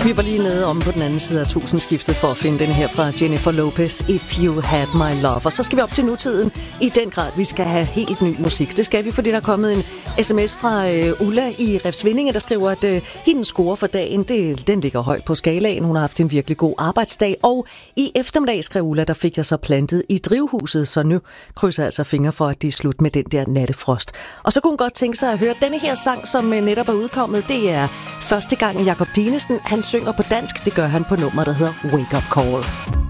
Vi var lige nede om på den anden side af tusindskiftet for at finde den her fra Jennifer Lopez, If You Had My Love. Og så skal vi op til nutiden i den grad. Vi skal have helt ny musik. Det skal vi, fordi der er kommet en sms fra Ulla i Refsvindinge, der skriver, at hendes score for dagen, den ligger højt på skalaen. Hun har haft en virkelig god arbejdsdag. Og i eftermiddag, skrev Ulla, der fik jeg så plantet i drivhuset, så nu krydser jeg altså fingre for, at det er slut med den der nattefrost. Og så kunne hun godt tænke sig at høre denne her sang, som netop er udkommet. Det er første gang Jakob Dinesen, han synger på dansk. Det gør han på nummer, der hedder Wake Up Call.